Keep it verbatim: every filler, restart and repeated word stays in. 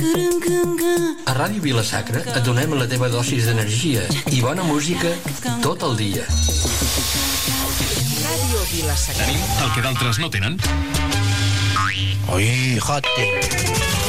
A Ràdio Vila-sacra et donem la teva dosis d'energia i bona música tot el dia. Ràdio Vila-sacra. Tenim el que d'altres no tenen. Oi, jote.